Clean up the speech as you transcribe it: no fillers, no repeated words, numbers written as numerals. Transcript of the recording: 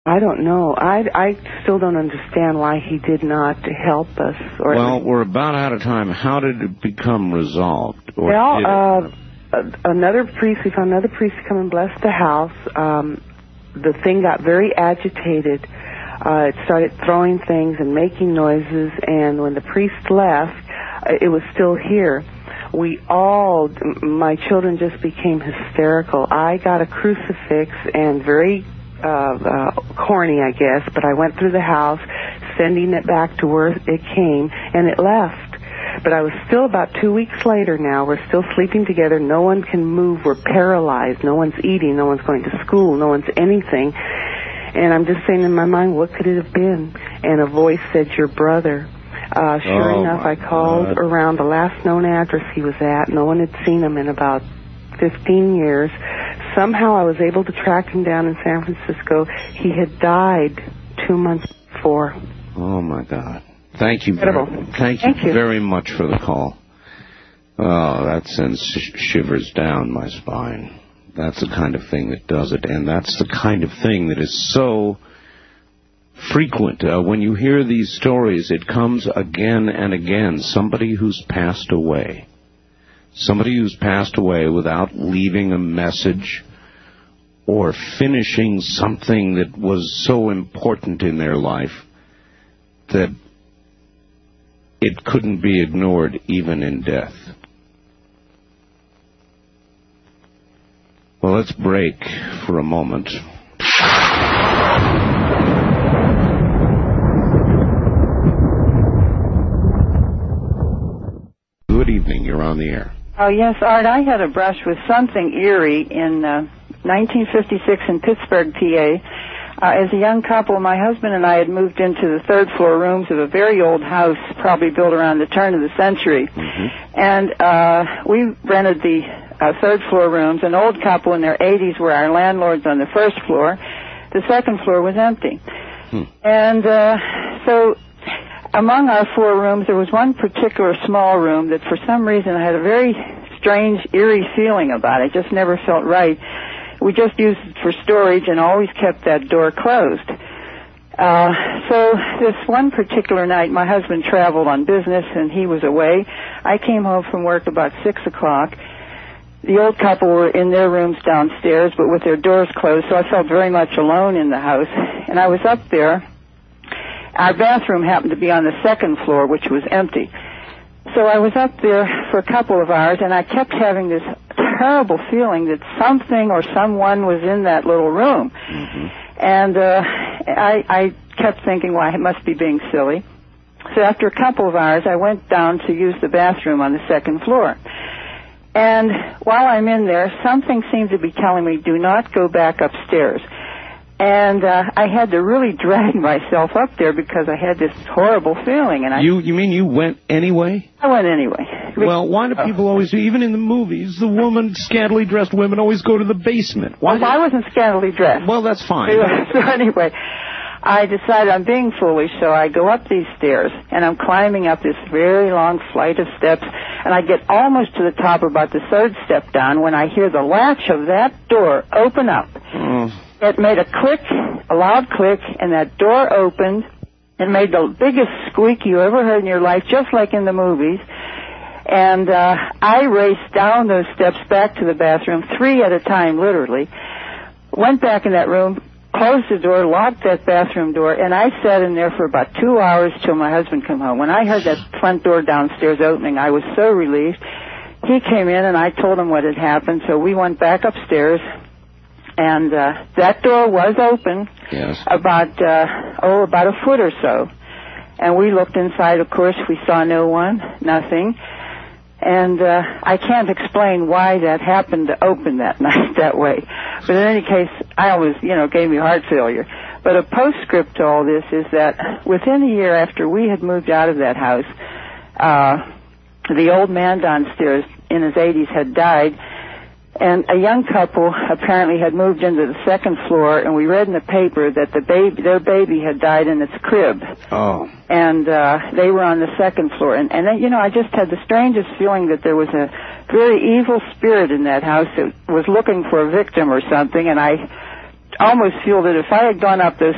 I don't know. I still don't understand why he did not help us. Well, we're about out of time. How did it become resolved? We found another priest come and bless the house. The thing got very agitated. It started throwing things and making noises, and when the priest left, it was still here. My children just became hysterical. I got a crucifix and very corny, I guess, but I went through the house, sending it back to where it came, and it left. But I was still about 2 weeks later now. We're still sleeping together. No one can move. We're paralyzed. No one's eating. No one's going to school. No one's anything. And I'm just saying in my mind, what could it have been? And a voice said, your brother. Sure enough, I called around the last known address he was at. No one had seen him in about 15 years. Somehow I was able to track him down in San Francisco. He had died 2 months before. Oh, my God. Thank you. Thank you very much for the call. Oh, that sends shivers down my spine. That's the kind of thing that does it, and that's the kind of thing that is so frequent. When you hear these stories, it comes again and again. Somebody who's passed away. Somebody who's passed away without leaving a message or finishing something that was so important in their life that it couldn't be ignored even in death. Well, let's break for a moment. Good evening. You're on the air. Oh, yes, Art. I had a brush with something eerie in 1956 in Pittsburgh, PA. As a young couple, my husband and I had moved into the third-floor rooms of a very old house, probably built around the turn of the century. Mm-hmm. And we rented the third-floor rooms. An old couple in their 80s were our landlords on the first floor. The second floor was empty. And so among our 4 rooms, there was one particular small room that for some reason I had a very strange, eerie feeling about. It just never felt right. We just used it for storage and always kept that door closed. So this one particular night, my husband traveled on business and he was away. I came home from work about 6 o'clock. The old couple were in their rooms downstairs, but with their doors closed, so I felt very much alone in the house. And I was up there. Our bathroom happened to be on the second floor, which was empty. So I was up there for a couple of hours, and I kept having this terrible feeling that something or someone was in that little room. Mm-hmm. And I kept thinking, well, I must be being silly. So after a couple of hours, I went down to use the bathroom on the second floor. And while I'm in there, something seemed to be telling me, do not go back upstairs. And I had to really drag myself up there because I had this horrible feeling. And You mean you went anyway? I went anyway. Well, why do people always, even in the movies, the scantily dressed women always go to the basement? Well, I wasn't scantily dressed. Well, that's fine. So anyway, I decided I'm being foolish, so I go up these stairs, and I'm climbing up this very long flight of steps, and I get almost to the top, about the third step down, when I hear the latch of that door open up. It made a click, a loud click, and that door opened. It made the biggest squeak you ever heard in your life, just like in the movies. And I raced down those steps back to the bathroom, 3 at a time, literally. Went back in that room, closed the door, locked that bathroom door, and I sat in there for about 2 hours till my husband came home. When I heard that front door downstairs opening, I was so relieved. He came in, and I told him what had happened, so we went back upstairs. And that door was open, yes, about a foot or so. And we looked inside. Of course, we saw no one, nothing. And I can't explain why that happened to open that night that way. But in any case, I always, gave me heart failure. But a postscript to all this is that within a year after we had moved out of that house, the old man downstairs in his 80s had died. And a young couple apparently had moved into the second floor, and we read in the paper that their baby had died in its crib. Oh. And they were on the second floor. And then, I just had the strangest feeling that there was a very evil spirit in that house that was looking for a victim or something, and I almost feel that if I had gone up those